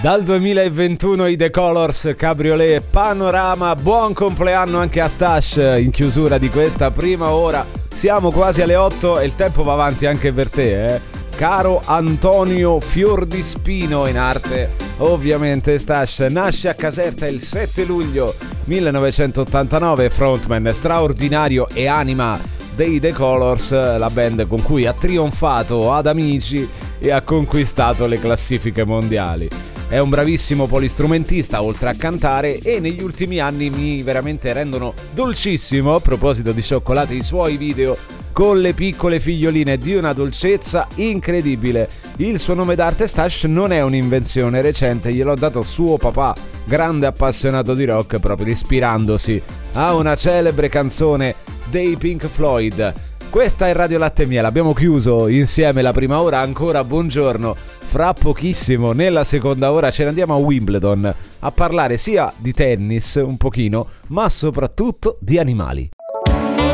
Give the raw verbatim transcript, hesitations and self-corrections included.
Dal duemilaventuno i The Colors, Cabriolet Panorama. Buon compleanno anche a Stash in chiusura di questa prima ora. Siamo quasi alle otto e il tempo va avanti anche per te, eh? Caro Antonio Fiordispino, in arte ovviamente Stash, nasce a Caserta il sette luglio millenovecentottantanove, frontman straordinario e anima dei The Colors, la band con cui ha trionfato ad Amici e ha conquistato le classifiche mondiali. È un bravissimo polistrumentista oltre a cantare, e negli ultimi anni mi veramente rendono dolcissimo, a proposito di cioccolate, i suoi video con le piccole figlioline di una dolcezza incredibile. Il suo nome d'arte Stash non è un'invenzione recente, gliel'ho dato suo papà, grande appassionato di rock, proprio ispirandosi a una celebre canzone dei Pink Floyd. Questa è Radio Latte e Miele, abbiamo chiuso insieme la prima ora, ancora buongiorno. Fra pochissimo, nella seconda ora, ce ne andiamo a Wimbledon a parlare sia di tennis un pochino, ma soprattutto di animali.